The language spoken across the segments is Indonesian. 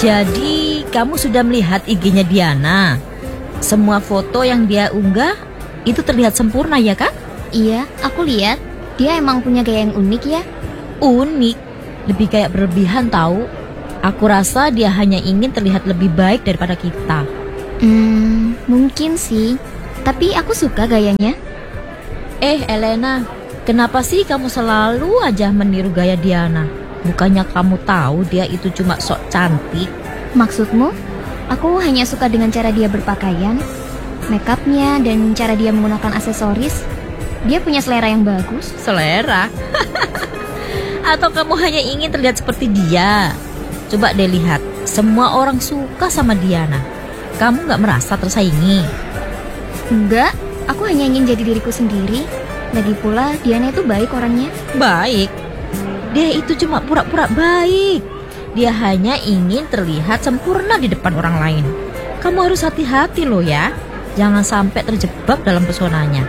Jadi kamu sudah melihat IG-nya Diana? Semua foto yang dia unggah itu terlihat sempurna ya kak? Iya, aku lihat. Dia emang punya gaya yang unik ya. Unik? Lebih kayak berlebihan tahu. Aku rasa dia hanya ingin terlihat lebih baik daripada kita. Mungkin sih. Tapi aku suka gayanya. Elena, kenapa sih kamu selalu aja meniru gaya Diana? Bukannya kamu tahu dia itu cuma sok cantik? Maksudmu? Aku hanya suka dengan cara dia berpakaian, make-upnya, dan cara dia menggunakan aksesoris. Dia punya selera yang bagus. Selera? Atau kamu hanya ingin terlihat seperti dia? Coba deh lihat, semua orang suka sama Diana. Kamu gak merasa tersaingi? Enggak, aku hanya ingin jadi diriku sendiri. Lagi pula Diana itu baik orangnya. Baik? Dia itu cuma pura-pura baik. Dia hanya ingin terlihat sempurna di depan orang lain. Kamu harus hati-hati loh ya. Jangan sampai terjebak dalam pesonanya.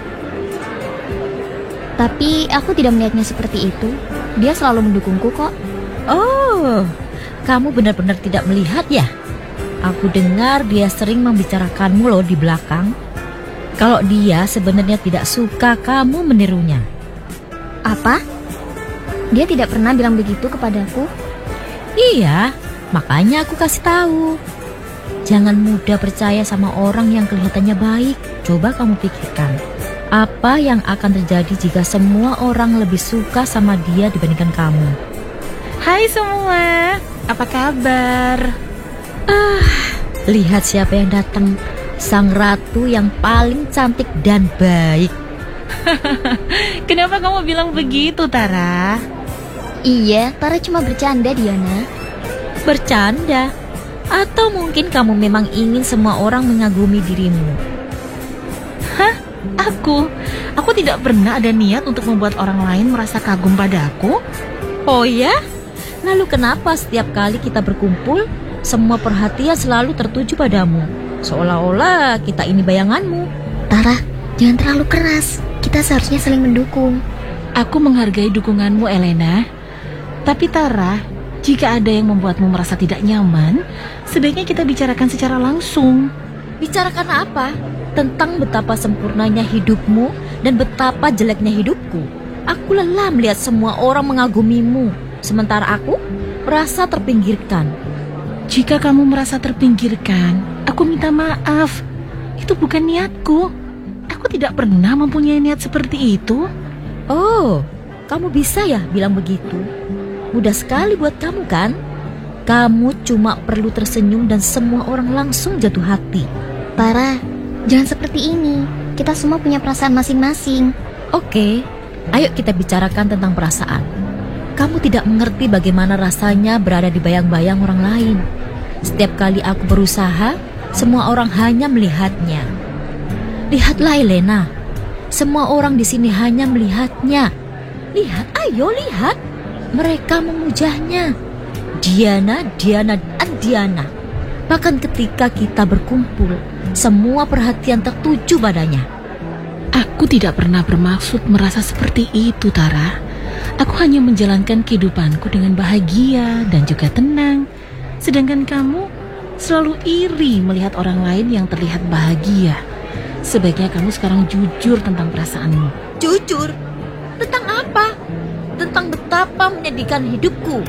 Tapi aku tidak melihatnya seperti itu. Dia selalu mendukungku kok. Oh, kamu benar-benar tidak melihat ya? Aku dengar dia sering membicarakanmu loh di belakang. Kalau dia sebenarnya tidak suka kamu menirunya. Apa? Dia tidak pernah bilang begitu kepadaku. Iya, makanya aku kasih tahu. Jangan mudah percaya sama orang yang kelihatannya baik. Coba kamu pikirkan, apa yang akan terjadi jika semua orang lebih suka sama dia dibandingkan kamu? Hai semua, apa kabar? Lihat siapa yang datang. Sang ratu yang paling cantik dan baik. Kenapa kamu bilang begitu, Tara? Iya, Tara cuma bercanda, Diana. Bercanda? Atau mungkin kamu memang ingin semua orang mengagumi dirimu? Hah? Aku tidak pernah ada niat untuk membuat orang lain merasa kagum padaku. Oh ya? Lalu kenapa setiap kali kita berkumpul, semua perhatian selalu tertuju padamu? Seolah-olah kita ini bayanganmu. Tara, jangan terlalu keras. Kita seharusnya saling mendukung. Aku menghargai dukunganmu, Elena. Tapi Tara, jika ada yang membuatmu merasa tidak nyaman, sebaiknya kita bicarakan secara langsung. Bicarakan apa? Tentang betapa sempurnanya hidupmu dan betapa jeleknya hidupku. Aku lelah melihat semua orang mengagumimu, sementara aku merasa terpinggirkan. Jika kamu merasa terpinggirkan, aku minta maaf. Itu bukan niatku. Aku tidak pernah mempunyai niat seperti itu. Oh, kamu bisa ya bilang begitu? Mudah sekali buat kamu kan? Kamu cuma perlu tersenyum dan semua orang langsung jatuh hati. Tara, jangan seperti ini. Kita semua punya perasaan masing-masing. Oke, ayo kita bicarakan tentang perasaan. Kamu tidak mengerti bagaimana rasanya berada di bayang-bayang orang lain. Setiap kali aku berusaha, semua orang hanya melihatnya. Lihatlah Elena, semua orang di sini hanya melihatnya. Lihat, ayo lihat. Mereka memujanya. Diana, Diana, dan Diana. Bahkan ketika kita berkumpul, semua perhatian tertuju padanya. Aku tidak pernah bermaksud merasa seperti itu, Tara. Aku hanya menjalankan kehidupanku dengan bahagia dan juga tenang. Sedangkan kamu selalu iri melihat orang lain yang terlihat bahagia. Sebaiknya kamu sekarang jujur tentang perasaanmu. Jujur? Tentang apa? Tentang betapa menyedihkan hidupku.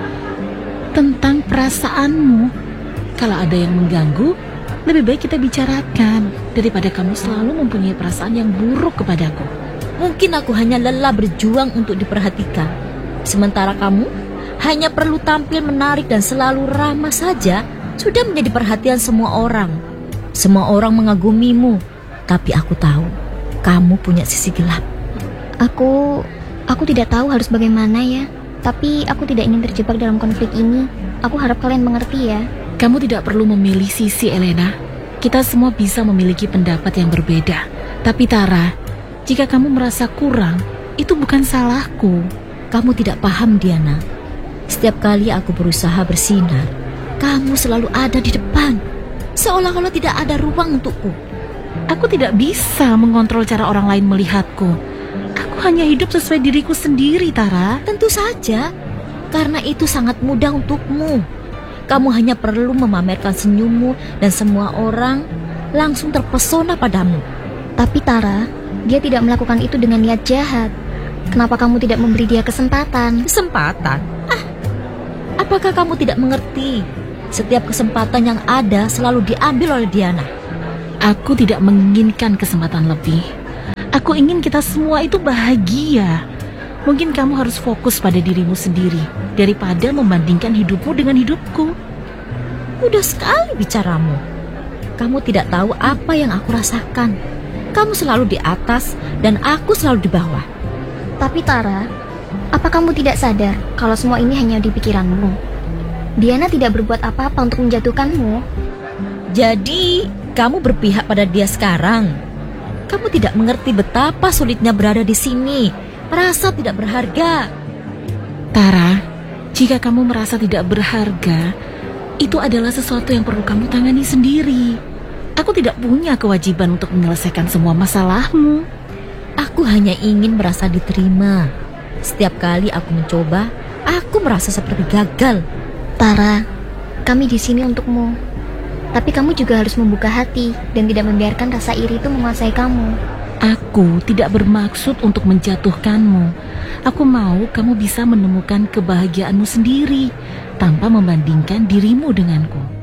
Tentang perasaanmu. Kalau ada yang mengganggu, lebih baik kita bicarakan daripada kamu selalu mempunyai perasaan yang buruk kepadaku. Mungkin aku hanya lelah berjuang untuk diperhatikan. Sementara kamu hanya perlu tampil menarik dan selalu ramah saja, sudah menjadi perhatian semua orang. Semua orang mengagumimu, tapi aku tahu kamu punya sisi gelap. Aku tidak tahu harus bagaimana ya. Tapi aku tidak ingin terjebak dalam konflik ini. Aku harap kalian mengerti ya. Kamu tidak perlu memilih sisi, Elena. Kita semua bisa memiliki pendapat yang berbeda. Tapi Tara, jika kamu merasa kurang, itu bukan salahku. Kamu tidak paham, Diana. Setiap kali aku berusaha bersinar, kamu selalu ada di depan. Seolah-olah tidak ada ruang untukku. Aku tidak bisa mengontrol cara orang lain melihatku. Aku hanya hidup sesuai diriku sendiri, Tara. Tentu saja, karena itu sangat mudah untukmu. Kamu hanya perlu memamerkan senyummu dan semua orang langsung terpesona padamu. Tapi Tara, dia tidak melakukan itu dengan niat jahat. Kenapa kamu tidak memberi dia kesempatan? Kesempatan? Apakah kamu tidak mengerti? Setiap kesempatan yang ada selalu diambil oleh Diana. Aku tidak menginginkan kesempatan lebih. Aku ingin kita semua itu bahagia. Mungkin kamu harus fokus pada dirimu sendiri daripada membandingkan hidupmu dengan hidupku. Mudah sekali bicaramu. Kamu tidak tahu apa yang aku rasakan. Kamu selalu di atas dan aku selalu di bawah. Tapi Tara, apa kamu tidak sadar kalau semua ini hanya di pikiranmu? Diana tidak berbuat apa-apa untuk menjatuhkanmu. Jadi, kamu berpihak pada dia sekarang. Kamu tidak mengerti betapa sulitnya berada di sini, merasa tidak berharga. Tara, jika kamu merasa tidak berharga, itu adalah sesuatu yang perlu kamu tangani sendiri. Aku tidak punya kewajiban untuk menyelesaikan semua masalahmu. Aku hanya ingin merasa diterima. Setiap kali aku mencoba, aku merasa seperti gagal. Tara, kami di sini untukmu. Tapi kamu juga harus membuka hati dan tidak membiarkan rasa iri itu menguasai kamu. Aku tidak bermaksud untuk menjatuhkanmu. Aku mau kamu bisa menemukan kebahagiaanmu sendiri tanpa membandingkan dirimu denganku.